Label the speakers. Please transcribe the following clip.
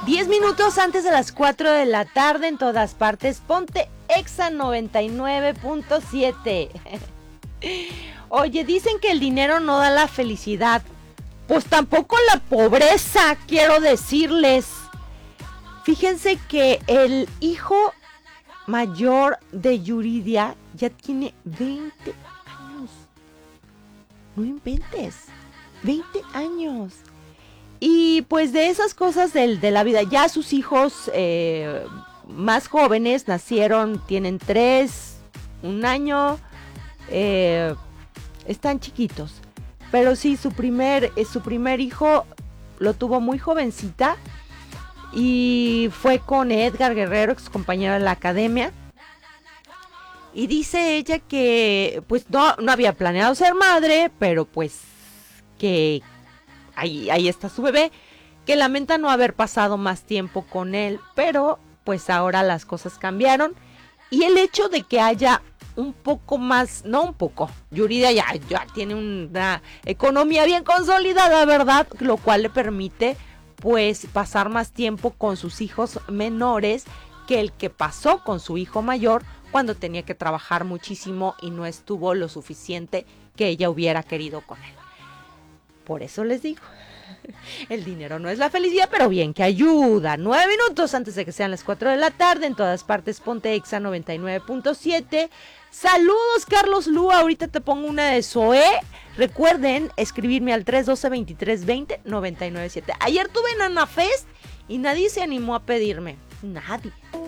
Speaker 1: 10 minutos antes de las 4 de la tarde en todas partes. Ponte Exa 99.7. Oye, dicen que el dinero no da la felicidad. Pues tampoco la pobreza, quiero decirles. Fíjense que el hijo mayor de Yuridia ya tiene 20 años. No inventes. 20 años. Y pues de esas cosas de la vida, ya sus hijos más jóvenes nacieron, tienen 3, 1 año, están chiquitos. Pero sí, su primer hijo lo tuvo muy jovencita y fue con Edgar Guerrero, ex compañero de la academia. Y dice ella que pues no había planeado ser madre, pero pues que ahí está su bebé, que lamenta no haber pasado más tiempo con él, pero pues ahora las cosas cambiaron. Y el hecho de que haya un poco más, no un poco, Yuridia ya tiene una economía bien consolidada, ¿verdad? Lo cual le permite pues pasar más tiempo con sus hijos menores que el que pasó con su hijo mayor cuando tenía que trabajar muchísimo y no estuvo lo suficiente que ella hubiera querido con él. Por eso les digo, el dinero no es la felicidad, pero bien que ayuda. 9 minutos antes de que sean las 4 de la tarde, en todas partes ponte Exa 99.7. Saludos, Carlos Lu, ahorita te pongo una de Zoé. Recuerden escribirme al 312-2320-997. Ayer tuve Nana Fest y nadie se animó a pedirme. Nadie.